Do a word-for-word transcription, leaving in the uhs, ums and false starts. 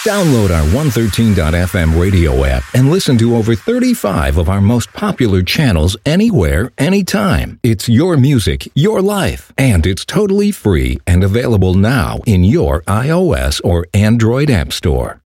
Download our one thirteen dot f m radio app and listen to over thirty-five of our most popular channels anywhere, anytime. It's your music, your life, and it's totally free and available now in your iOS or Android app store.